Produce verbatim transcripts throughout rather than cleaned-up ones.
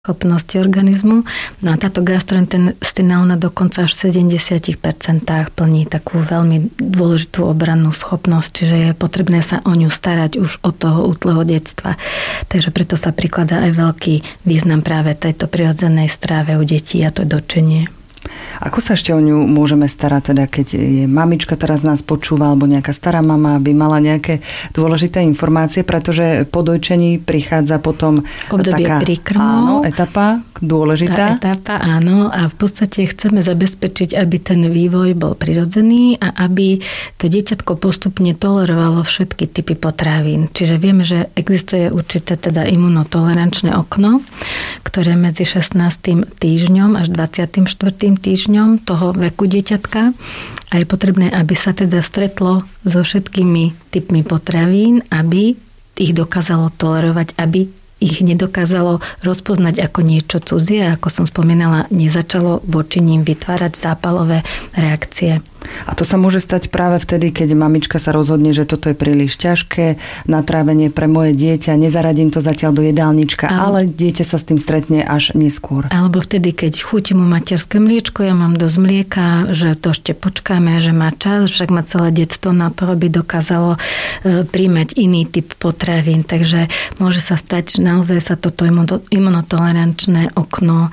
schopnosti organizmu. No a táto gastrointestinálna dokonca až v sedemdesiat percent plní takú veľmi dôležitú obrannú schopnosť, čiže je potrebné sa o ňu starať už od toho útleho detstva. Takže preto sa prikladá aj veľký význam práve tejto prirodzenej stráve u detí a to dočenie. Ako sa ešte o ňu môžeme starať, teda keď je mamička teraz nás počúva, alebo nejaká stará mama, aby mala nejaké dôležité informácie, pretože po dojčení prichádza potom obdobie taká príkrmov, áno, etapa dôležitá. Tá etapa, áno, a v podstate chceme zabezpečiť, aby ten vývoj bol prirodzený a aby to dieťatko postupne tolerovalo všetky typy potravín. Čiže vieme, že existuje určité teda imunotolerančné okno, ktoré medzi šestnástym týždňom až dvadsiatym štvrtým týždňom toho veku dieťatka a je potrebné, aby sa teda stretlo so všetkými typmi potravín, aby ich dokázalo tolerovať, aby ich nedokázalo rozpoznať ako niečo cudzie, ako som spomínala, nezačalo voči ním vytvárať zápalové reakcie. A to sa môže stať práve vtedy, keď mamička sa rozhodne, že toto je príliš ťažké natrávenie pre moje dieťa, nezaradím to zatiaľ do jedálnička, ale, ale dieťa sa s tým stretne až neskôr. Alebo vtedy, keď chutí mu materské mliečko, ja mám dosť mlieka, že to ešte počkáme, že má čas, však má celé detstvo na to, aby dokázalo príjmať iný typ potravín. Takže môže sa stať, že naozaj sa toto imunotolerančné okno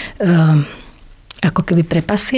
ako keby prepasie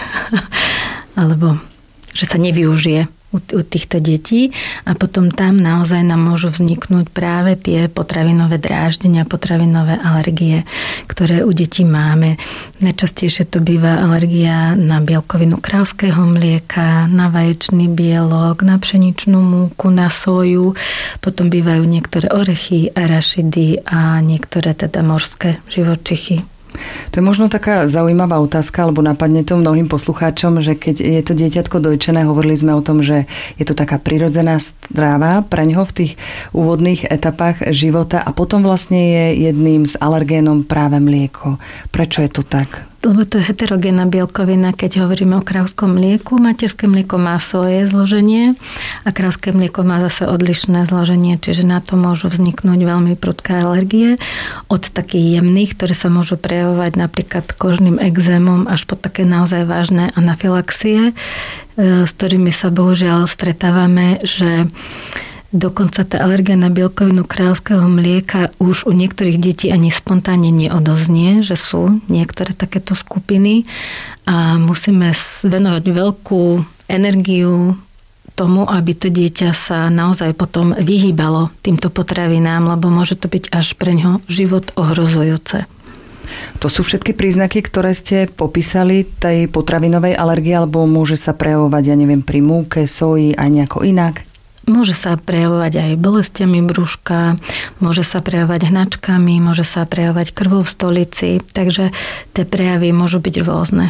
alebo že sa nevyužije u, u týchto detí a potom tam naozaj nám môžu vzniknúť práve tie potravinové dráždenia, potravinové alergie, ktoré u detí máme. Najčastejšie to býva alergia na bielkovinu krávskeho mlieka, na vaječný bielok, na pšeničnú múku, na soju. Potom bývajú niektoré orechy, arašidy a niektoré teda morské živočichy. To je možno taká zaujímavá otázka, alebo napadne to mnohým poslucháčom, že keď je to dieťatko dojčené, hovorili sme o tom, že je to taká prirodzená stráva pre ňoho v tých úvodných etapách života a potom vlastne je jedným z alergénom práve mlieko. Prečo je to tak? Lebo to je heterogénna bielkovina, keď hovoríme o krávskom mlieku. Materské mlieko má svoje zloženie a krávské mlieko má zase odlišné zloženie, čiže na to môžu vzniknúť veľmi prudké alergie od takých jemných, ktoré sa môžu prejavovať napríklad kožným ekzémom až po také naozaj vážne anafilaxie, s ktorými sa bohužiaľ stretávame, že dokonca tá alergia na bielkovinu krávskeho mlieka už u niektorých detí ani spontánne neodoznie, že sú niektoré takéto skupiny a musíme venovať veľkú energiu tomu, aby to dieťa sa naozaj potom vyhýbalo týmto potravinám, lebo môže to byť až pre ňo život ohrozujúce. To sú všetky príznaky, ktoré ste popísali tej potravinovej alergie, alebo môže sa prejavovať, ja neviem, pri múke, soji aj nejako inak? Môže sa prejavovať aj bolestiami brúška, môže sa prejavovať hnačkami, môže sa prejavovať krvou v stolici, takže tie prejavy môžu byť rôzne.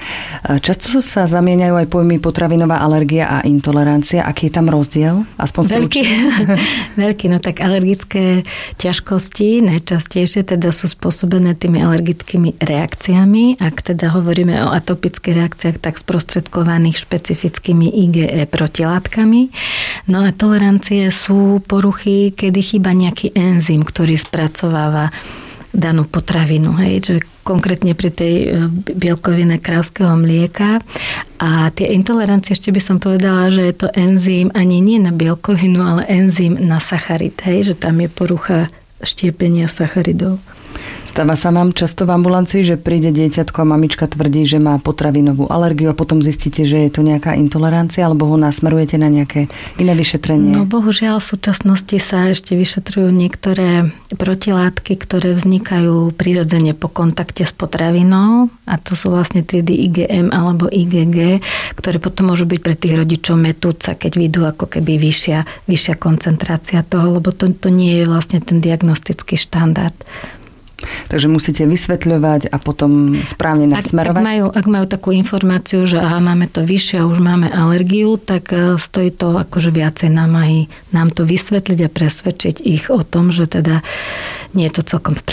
Často sa zamieňajú aj pojmy potravinová alergia a intolerancia. Aký je tam rozdiel? Aspoň veľký, veľký, no tak alergické ťažkosti najčastejšie teda sú spôsobené tými alergickými reakciami. Ak teda hovoríme o atopických reakciách, tak sprostredkovaných špecifickými í gé é protilátkami. No a tolerancie sú poruchy, kedy chýba nejaký enzym, ktorý spracováva danú potravinu, hej, že konkrétne pri tej bielkovine krávskeho mlieka. A tie intolerancie, ešte by som povedala, že je to enzym ani nie na bielkovinu, ale enzym na sacharid, hej, že tam je porucha štiepenia sacharidov. Stáva sa vám často v ambulancii, že príde dieťatko a mamička tvrdí, že má potravinovú alergiu a potom zistíte, že je to nejaká intolerancia, alebo ho nasmerujete na nejaké iné vyšetrenie? No bohužiaľ v súčasnosti sa ešte vyšetrujú niektoré protilátky, ktoré vznikajú prirodzene po kontakte s potravinou a to sú vlastne tri dé í gé em alebo í gé gé, ktoré potom môžu byť pre tých rodičov metúce, keď vidú ako keby vyššia, vyššia koncentrácia toho, lebo to, to nie je vlastne ten diagnostický štandard. Takže musíte vysvetľovať a potom správne nasmerovať. Ak, ak, majú, ak majú takú informáciu, že aha, máme to vyššie a už máme alergiu, tak stojí to akože viacej námahy nám to vysvetliť a presvedčiť ich o tom, že teda nie je to celkom správne.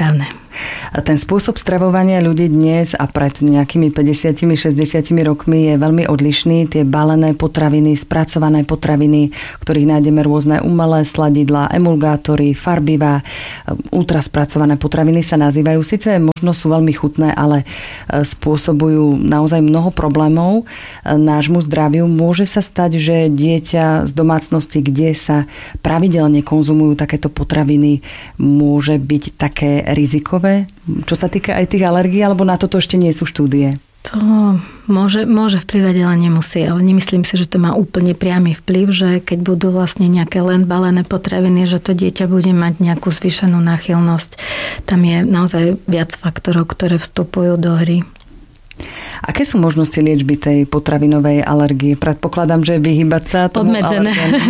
A ten spôsob stravovania ľudí dnes a pred nejakými päťdesiatimi šesťdesiatimi rokmi je veľmi odlišný. Tie balené potraviny, spracované potraviny, ktorých nájdeme rôzne umelé sladidlá, emulgátory, farbivá, ultraspracované potraviny sa nazývajú. Sice možno sú veľmi chutné, ale spôsobujú naozaj mnoho problémov nášmu zdraviu. Môže sa stať, že dieťa z domácnosti, kde sa pravidelne konzumujú takéto potraviny, môže byť také rizikové? Čo sa týka aj tých alergií, alebo na toto ešte nie sú štúdie? To môže, môže vplyvať, ale nemusí. Ale nemyslím si, že to má úplne priamy vplyv, že keď budú vlastne nejaké len balené potraviny, že to dieťa bude mať nejakú zvýšenú náchylnosť. Tam je naozaj viac faktorov, ktoré vstupujú do hry. Aké sú možnosti liečby tej potravinovej alergie? Predpokladám, že vyhýbať sa tomu obmedzené.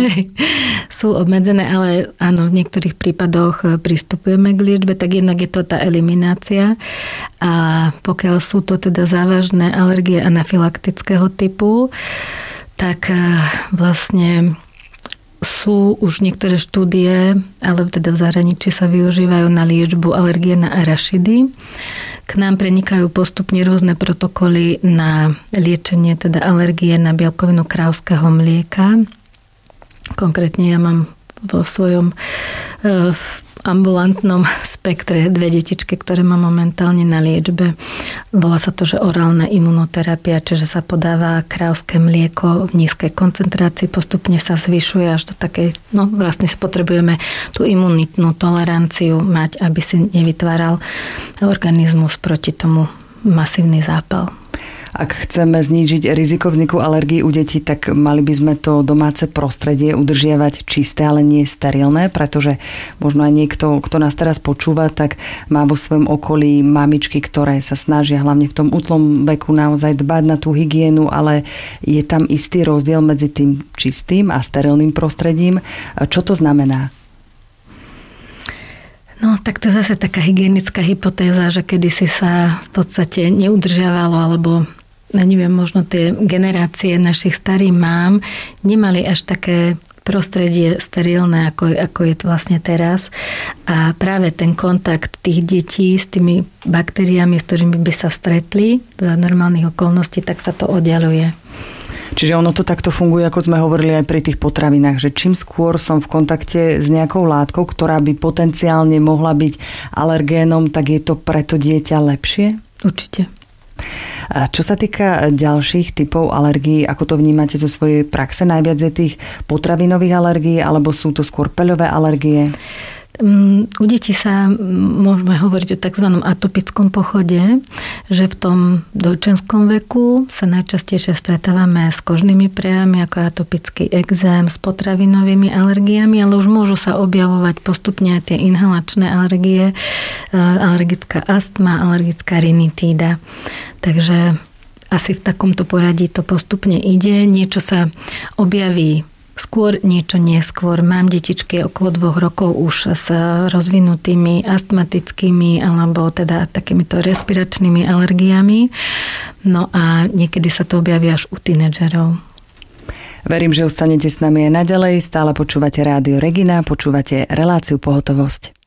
Sú obmedzené, ale áno, v niektorých prípadoch pristupujeme k liečbe, tak jednak je to tá eliminácia. A pokiaľ sú to teda závažné alergie anafylaktického typu, tak vlastne sú už niektoré štúdie, ale teda v zahraničí sa využívajú na liečbu alergie na arašidy. K nám prenikajú postupne rôzne protokoly na liečenie teda alergie na bielkovinu krávskeho mlieka. Konkrétne ja mám vo svojom e, ambulantnom spektre dve detičky, ktoré mám momentálne na liečbe. Volá sa to, že orálna imunoterapia, čiže sa podáva krávské mlieko v nízkej koncentrácii, postupne sa zvyšuje až do takej, no vlastne si potrebujeme tú imunitnú toleranciu mať, aby si nevytváral organizmus proti tomu masívny zápal. Ak chceme znížiť riziko vzniku alergií u detí, tak mali by sme to domáce prostredie udržiavať čisté, ale nie sterilné, pretože možno aj niekto, kto nás teraz počúva, tak má vo svojom okolí mamičky, ktoré sa snažia hlavne v tom útlom veku naozaj dbať na tú hygienu, ale je tam istý rozdiel medzi tým čistým a sterilným prostredím. Čo to znamená? No, tak to je zase taká hygienická hypotéza, že kedysi sa v podstate neudržiavalo, alebo neviem, možno tie generácie našich starých mám nemali až také prostredie sterilné, ako, ako je to vlastne teraz. A práve ten kontakt tých detí s tými baktériami, s ktorými by sa stretli za normálnych okolností, tak sa to oddialuje. Čiže ono to takto funguje, ako sme hovorili aj pri tých potravinách, že čím skôr som v kontakte s nejakou látkou, ktorá by potenciálne mohla byť alergénom, tak je to pre to dieťa lepšie? Určite. A čo sa týka ďalších typov alergií, ako to vnímate zo svojej praxe? Najviac je tých potravinových alergií, alebo sú to skôr peľové alergie? U detí sa môžeme hovoriť o tzv. Atopickom pochode, že v tom dojčenskom veku sa najčastejšie stretávame s kožnými prejavmi ako atopický ekzém, s potravinovými alergiami, ale už môžu sa objavovať postupne tie inhalačné alergie, alergická astma, alergická rinitída. Takže asi v takomto poradí to postupne ide. Niečo sa objaví skôr, niečo neskôr. Mám detičky okolo dvoch rokov už s rozvinutými astmatickými alebo teda takýmito respiračnými alergiami. No a niekedy sa to objaví až u tínedžerov. Verím, že ostanete s nami aj naďalej. Stále počúvate Rádio Regina, počúvate reláciu Pohotovosť.